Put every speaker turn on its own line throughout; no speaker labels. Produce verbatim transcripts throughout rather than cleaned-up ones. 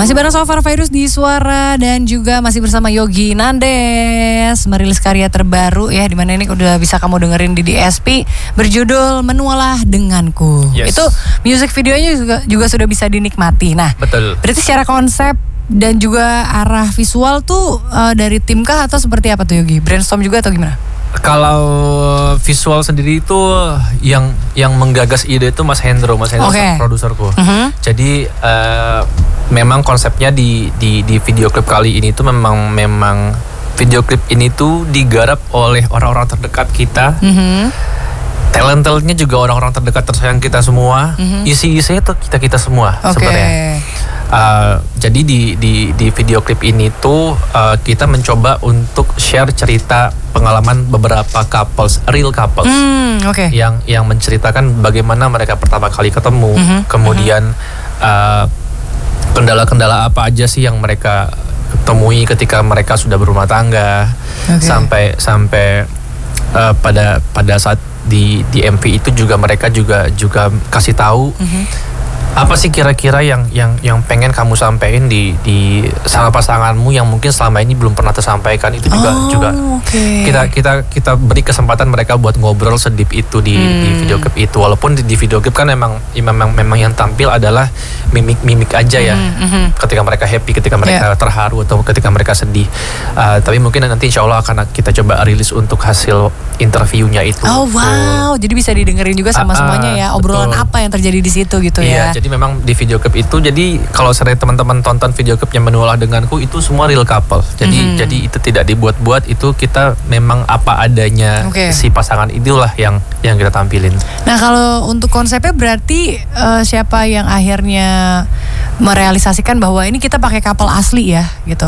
Masih bareng Sofar Virus di Suara dan juga masih bersama Yogi Nandes merilis karya terbaru ya, dimana ini udah bisa kamu dengerin di D S P berjudul Menualah Denganku.
Yes.
Itu music videonya juga, juga sudah bisa dinikmati. Nah,
betul.
Berarti secara konsep dan juga arah visual tuh uh, dari tim kah atau seperti apa tuh Yogi? Brainstorm juga atau gimana?
Kalau visual sendiri itu yang yang menggagas ide itu Mas Hendro, Mas Hendro
okay.
produserku.
Uh-huh.
Jadi uh, memang konsepnya di di di video klip kali ini tuh memang memang video klip ini tuh digarap oleh orang-orang terdekat kita. Uh-huh. Talent-talentnya juga orang-orang terdekat tersayang kita semua. Uh-huh. Isi-isinya tuh kita-kita semua okay. sebenarnya. Uh, jadi di di di video klip ini tuh uh, kita mencoba untuk share cerita pengalaman beberapa couples, real couples,
mm, okay.
yang yang menceritakan bagaimana mereka pertama kali ketemu, mm-hmm. kemudian uh, kendala-kendala apa aja sih yang mereka temui ketika mereka sudah berumah tangga, okay. sampai sampai uh, pada pada saat di di M V itu juga mereka juga juga kasih tahu. Mm-hmm. Apa sih kira-kira yang yang yang pengen kamu sampaikan di di sama pasanganmu yang mungkin selama ini belum pernah tersampaikan, itu juga
oh,
juga
okay.
kita kita kita beri kesempatan mereka buat ngobrol sedip itu di hmm. di video klip itu. Walaupun di, di video klip kan memang memang memang yang tampil adalah mimik-mimik aja ya. Hmm. Ketika mereka happy, ketika mereka yeah. terharu atau ketika mereka sedih. Uh, tapi mungkin nanti insya Allah akan kita coba rilis untuk hasil interviewnya itu.
Oh wow, jadi bisa didengerin juga sama uh, semuanya ya, obrolan betul. Apa yang terjadi di situ gitu
yeah,
ya.
Jadi memang di video clip itu, jadi kalau sering teman-teman tonton video clipnya Menualah Denganku itu semua real couple. Jadi mm-hmm. jadi itu tidak dibuat-buat, itu kita memang apa adanya okay. si pasangan itulah yang yang kita tampilin. Nah,
kalau untuk konsepnya berarti uh, siapa yang akhirnya merealisasikan bahwa ini kita pakai couple asli ya gitu?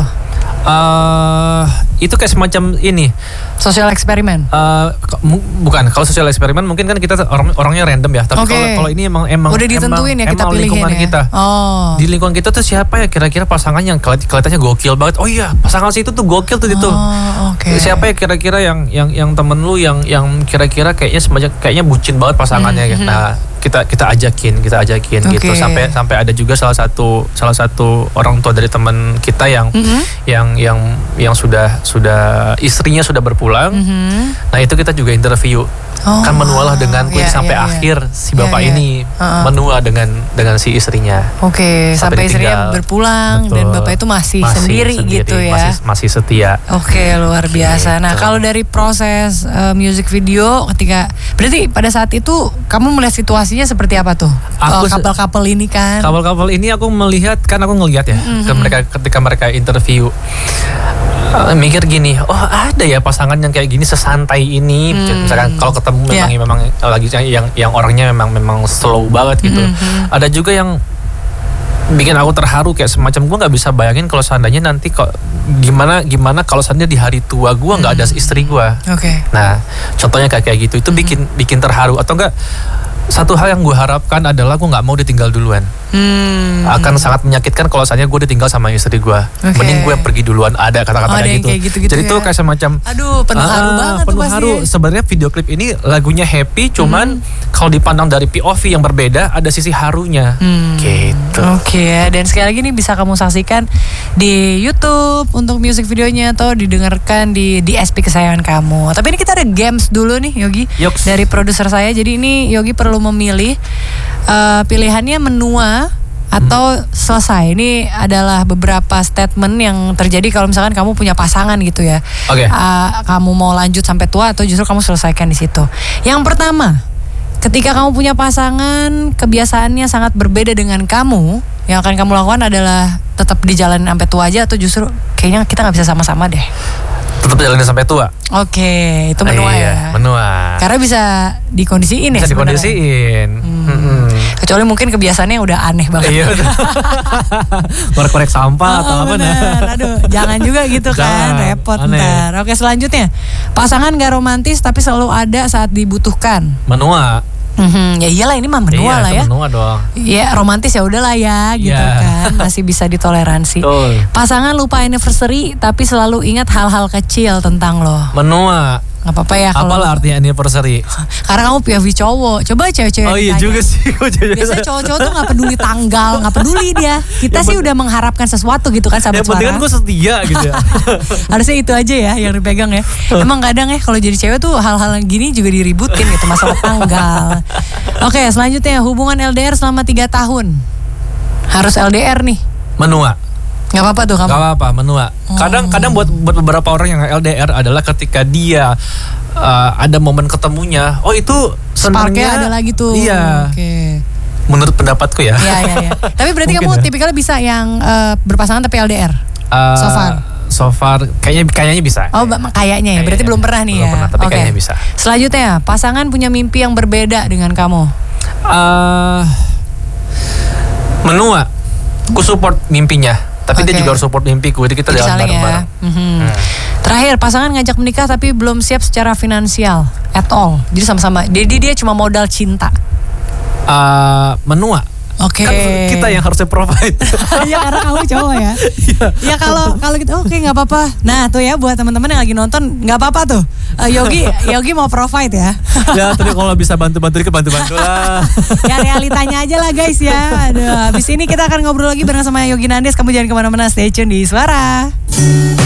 Uh, itu kayak semacam ini
sosial eksperimen.
Uh, bukan, kalau sosial eksperimen mungkin kan kita orang orangnya random ya. Tapi okay. kalau kalau ini emang emang
udah ditentuin
emang,
ya kita
emang
pilihin
lingkungan
ya.
Kita.
Oh.
Di lingkungan kita tuh siapa ya kira-kira pasangan yang kelihatannya gokil banget. Oh iya, pasangan si itu tuh gokil tuh gitu.
Oh, okay.
Siapa ya kira-kira yang yang yang temen lu yang yang kira-kira kayaknya semacam kayaknya bucin banget pasangannya. Mm-hmm. Nah, kita kita ajakin, kita ajakin okay. gitu sampai sampai ada juga salah satu salah satu orang tua dari teman kita yang mm-hmm. yang yang yang sudah sudah istrinya sudah berpulang. Mm-hmm. Nah, itu kita juga interview. Oh, kan menualah denganku yeah, sampai yeah, akhir yeah. si bapak yeah, yeah. ini uh-uh. menua dengan dengan si istrinya.
Oke, okay, sampai, sampai istrinya berpulang. Betul. Dan bapak itu masih, masih sendiri, sendiri gitu ya.
Masih masih setia.
Oke, okay, luar biasa. Gitu. Nah, kalau dari proses uh, music video ketika berarti pada saat itu kamu melihat situasinya seperti apa tuh? Aku, uh, couple-couple ini kan.
Couple-couple ini aku melihat kan aku ngelihat ya mm-hmm. mereka ketika mereka interview. Uh, mikir gini, oh ada ya pasangan yang kayak gini sesantai ini. Hmm. Misalkan kalau ketemu memang yeah. memang lagi yang yang orangnya memang memang slow banget gitu. Mm-hmm. Ada juga yang bikin aku terharu kayak semacam gue nggak bisa bayangin kalau seandainya nanti kok gimana gimana kalau seandainya di hari tua gue nggak mm-hmm. ada istri gue.
Okay.
Nah, contohnya kayak kayak gitu itu mm-hmm. bikin bikin terharu atau enggak. Satu hal yang gue harapkan adalah gue nggak mau ditinggal duluan. Hmm. Akan sangat menyakitkan kalau misalnya gue ditinggal sama istri gue. Okay. Mending gue pergi duluan. Ada kata-kata
oh,
kayak gitu.
Kayak gitu-gitu.
Jadi
ya.
Itu kayak semacam.
Aduh, penuh haru
uh,
banget
penuh
tuh
haru. Sebenarnya video klip ini lagunya happy, cuman hmm. kalau dipandang dari P O V yang berbeda, ada sisi harunya. Hmm. Gitu.
Oke, okay. Dan sekali lagi nih bisa kamu saksikan di YouTube untuk music videonya atau didengarkan di D S P kesayangan kamu. Tapi ini kita ada games dulu nih, Yogi. Yoks. Dari produser saya. Jadi ini Yogi perlu memilih. Uh, pilihannya menua atau hmm. selesai. Ini adalah beberapa statement yang terjadi kalau misalkan kamu punya pasangan gitu ya.
Okay.
Uh, kamu mau lanjut sampai tua atau justru kamu selesaikan di situ. Yang pertama, ketika kamu punya pasangan, kebiasaannya sangat berbeda dengan kamu, yang akan kamu lakukan adalah tetap dijalanin sampai tua aja atau justru kayaknya kita nggak bisa sama-sama deh.
Tetap jalanin sampai tua.
Oke, itu menua
iya,
ya.
Menua.
Karena bisa dikondisiin ya.
Bisa dikondisiin.
Hmm. Hmm. Kecuali mungkin kebiasaannya udah aneh banget. Iya.
Korek-korek sampah oh, atau apa
nah. Aduh, jangan juga gitu kan, repot aneh. Ntar. Oke, selanjutnya pasangan gak romantis tapi selalu ada saat dibutuhkan.
Menua.
Mm-hmm. Ya iyalah ini mah menua
iya,
lah ya.
Menua dong.
Ya romantis ya udahlah ya gitu yeah. kan, masih bisa ditoleransi. Betul. Pasangan lupa anniversary tapi selalu ingat hal-hal kecil tentang lo.
Menua.
Nggak apa-apa ya.
Apalah artinya anniversary?
Karena kamu P O V cowok. Coba cewek-cewek.
Oh iya
ditanya.
juga sih.
Biasanya cowok-cowok tuh nggak peduli tanggal, nggak peduli dia. Kita sih udah mengharapkan sesuatu gitu kan sahabat
suara. Yang penting kan gue setia gitu ya.
Harusnya itu aja ya yang dipegang ya. Emang kadang ya kalau jadi cewek tuh hal-hal gini juga diributin gitu masalah tanggal. Oke, selanjutnya hubungan L D R selama tiga tahun. Harus L D R nih.
Menua.
Gak apa-apa tuh kamu?
Gak apa-apa, menua. Kadang-kadang buat buat beberapa orang yang L D R adalah ketika dia uh, ada momen ketemunya, oh itu
sparknya ada lagi tuh.
Iya.
Oke. Okay.
Menurut pendapatku ya.
Iya iya iya. Tapi berarti kamu ya? Tipikalnya bisa yang uh, berpasangan tapi L D R.
Uh,
so far.
So far kayaknya kayaknya bisa.
Oh, kayaknya ya. Berarti kayaknya. belum pernah nih
belum
ya.
Pernah, tapi
okay.
kayaknya bisa.
Selanjutnya, pasangan punya mimpi yang berbeda dengan kamu.
Uh, menua. Ku support mimpinya, tapi okay. dia juga harus support mimpiku. Jadi kita jalan bareng-bareng.
Ya. Mm-hmm. Hmm. Terakhir, pasangan ngajak menikah tapi belum siap secara finansial at all. Jadi sama-sama. Jadi dia cuma modal cinta.
Uh, menua.
Oke.
Okay. Kan kita yang harusnya provide.
Iya karena kamu cowok ya. Ya kalau kalau gitu oke okay, nggak apa-apa. Nah tuh ya buat teman-teman yang lagi nonton nggak apa-apa tuh. Uh, Yogi Yogi mau provide ya.
Ya tapi kalau bisa bantu-bantu dikit bantu-bantu lah.
Ya realitanya aja lah guys ya. Aduh, habis ini kita akan ngobrol lagi bareng sama Yogi Nandes. Kamu jangan kemana-mana, stay tune di Suara.